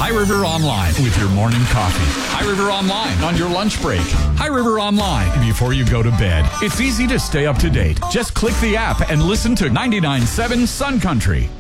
High River Online with your morning coffee. High River Online on your lunch break. High River Online before you go to bed. It's easy to stay up to date. Just click the app and listen to 99.7 Sun Country.